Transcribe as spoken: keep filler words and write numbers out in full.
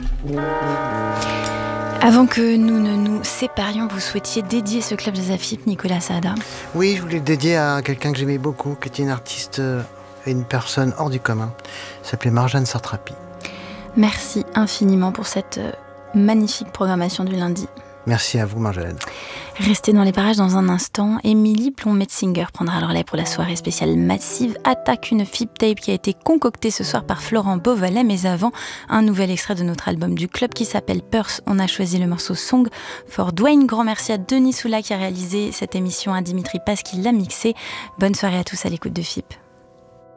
Avant que nous ne nous séparions, vous souhaitiez dédier ce club Jazz à F I P, Nicolas Saada? Oui, je voulais le dédier à quelqu'un que j'aimais beaucoup, qui était une artiste et une personne hors du commun. Elle s'appelait Marjane Sartrapi. Merci infiniment pour cette magnifique programmation du lundi. Merci à vous, Marjolaine. Restez dans les parages dans un instant. Émilie Plon-Metzinger prendra le relais pour la soirée spéciale Massive Attaque, une F I P tape qui a été concoctée ce soir par Florent Beauvalet. Mais avant, un nouvel extrait de notre album du club qui s'appelle Purse. On a choisi le morceau Song for Dwayne. Grand merci à Denis Soula qui a réalisé cette émission, à Dimitri Paz qui l'a mixé. Bonne soirée à tous à l'écoute de F I P.